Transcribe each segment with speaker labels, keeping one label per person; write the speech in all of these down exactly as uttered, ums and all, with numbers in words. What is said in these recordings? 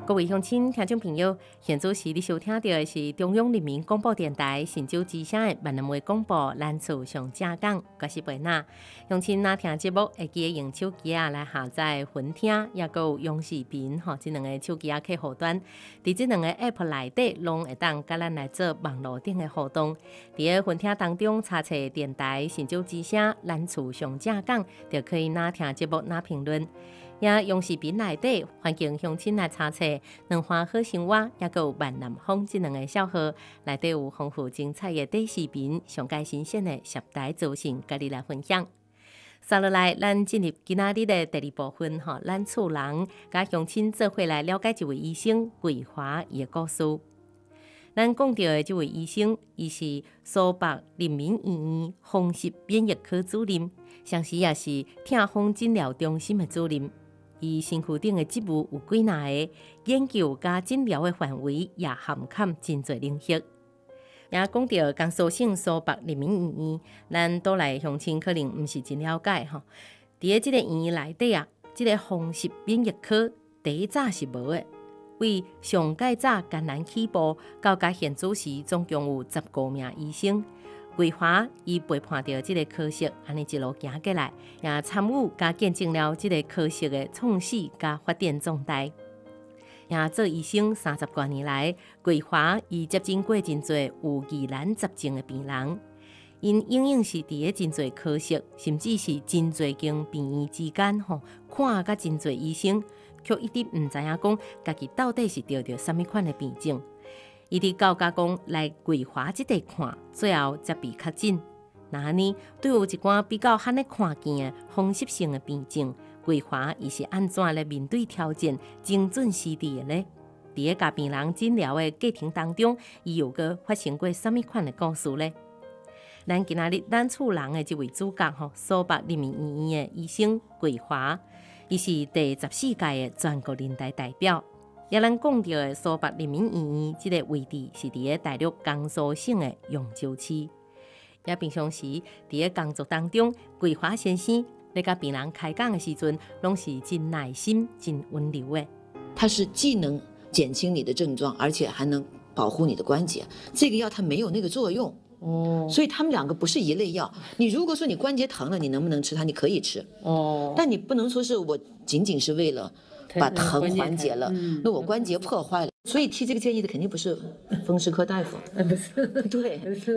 Speaker 1: 各位乡亲、听众朋友，现在是你收听到的是中央人民广播电台新州之声的闽南话广播，咱厝上正讲，我是贝娜。乡亲若听节目，会记得用手机啊来下载分听，也有用视频吼，这两个手机啊客户端，伫这两个 App 内底，拢会当甲咱来做网络顶的互动。伫个分听当中，查册电台新州之声，咱厝上正讲，就可以哪听节目哪评论。也用视频内底欢迎乡亲来查册《两花好生活》，也有万南风这两个小号内底有丰富精彩的短视频，上界新鲜的十大造型，甲你来分享。接落来，咱进入今仔日的第二部分吼，咱厝人甲乡亲做伙来了解一位医生桂华伊的故事。咱讲到的这位医生，伊是苏北人民医院风湿免疫科主任，同时也是痛风诊疗中心的主任。伊身躯顶的职务有几哪个，研究加诊疗的范围也涵盖真侪领域。也讲到江苏省苏北人民医院，咱倒来乡亲可能毋是真了解吼。伫咧即个医院内底啊，即、这个风湿免疫科第一早是无的，为上介早艰难起步，到甲现主时总共有十五名医生。桂华伊陪伴着即个科室，安尼一路行过来，也参与加见证了即个科室的创始加发展壮大。也做医生三十多年来，桂华伊接诊过真侪有疑难杂症的病人，因永远是伫个真侪科室，甚至是真侪间病院之间吼，看甲真侪医生，却一直毋知影讲家己到底是得着什么款的病症。伊伫教家讲来桂华即地看，最后才被确诊。那呢，对有一寡比较罕咧看见的风湿性的病症，桂华伊是安怎来面对挑战，精准施治的呢？伫个甲病人诊疗的过程当中，伊又个发生过什么款的故事呢？咱今仔日咱厝人的这位主角吼，苏北人民医院的医生桂华，伊是第十四届的全国人大代表。也咱讲到的苏北人民医院，这个位置是伫个大陆江苏省的扬州市。也平常时伫个工作当中，桂华先生咧甲病人开讲的时阵，拢是真耐心、真温柔的。
Speaker 2: 它是既能减轻你的症状，而且还能保护你的关节。这个药它没有那个作用。哦，所以他们两个不是一类药。你如果说你关节疼了，你能不能吃它？你可以吃。哦，但你不能说是我仅仅是为了把疼缓解了，嗯、那我关节破坏了。所以提这个建议的肯定不是风湿科大夫。不是，对。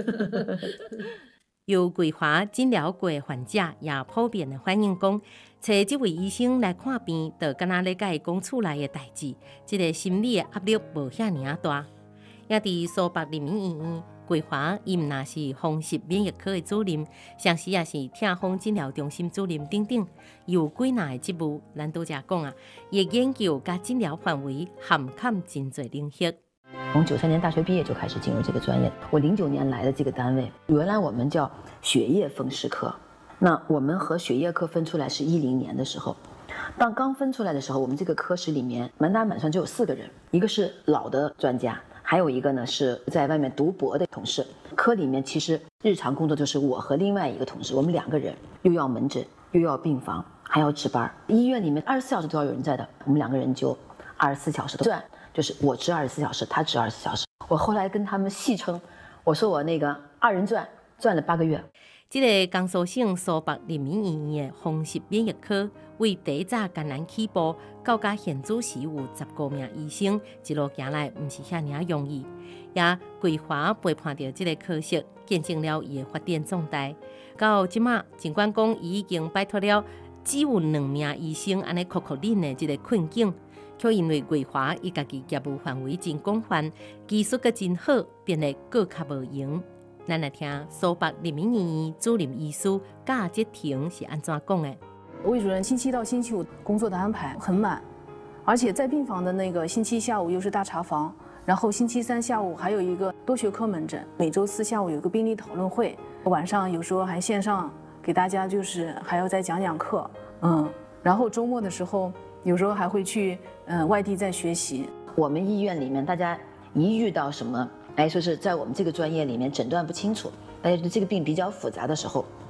Speaker 1: 由桂华诊疗过的患者也普遍的反映讲，找这位医生来看病，就敢若咧甲伊讲厝内的代志，这个心理的压力无遐尔大。也伫苏北人民医院，桂华伊毋但是风湿免疫科的主任，同时也是痛风诊疗中心主任等等，有几哪的职务。咱拄则讲啊，伊的研究加诊疗范围涵盖真侪领域。
Speaker 2: 从九三年大学毕业就开始进入这个专业。我零九年来的这个单位，原来我们叫血液风湿科，那我们和血液科分出来是一零年的时候。当刚分出来的时候，我们这个科室里面满打满算只有四个人，一个是老的专家，还有一个呢是在外面读博的同事。科里面其实日常工作就是我和另外一个同事，我们两个人又要门诊又要病房，还要值班。医院里面二十四小时都要有人在的，我们两个人就二十四小时都转，就是我值二十四小时，他值二十四小时。我后来跟他们戏称，我说我那个二人转转了八个月。
Speaker 1: 这个江苏省苏北人民医院的风湿免疫科，为第一早艰难起步，到甲现主时有十五名医生，一路行来毋是遐尔容易。也桂华陪伴着这个科室，见证了伊的发展壮大。到即马，尽管讲伊已经摆脱了只有两名医生安尼苦苦忍的这个困境，却因为桂华伊家己业务范围真广泛，技术阁真好，变得更较无闲。咱来听苏北人民医院主任医师贾吉婷是安怎讲的？
Speaker 3: 魏主任星期一到星期五工作的安排很满，而且在病房的那个星期下午又是大查房，然后星期三下午还有一个多学科门诊，每周四下午有一个病例讨论会，晚上有时候还线上给大家就是还要再讲讲课，嗯，然后周末的时候有时候还会去嗯、呃、外地在学习。
Speaker 2: 我们医院里面大家一遇到什么，哎，说是在我们这个专业里面诊断不清楚，大家觉得这个病比较复杂的时候，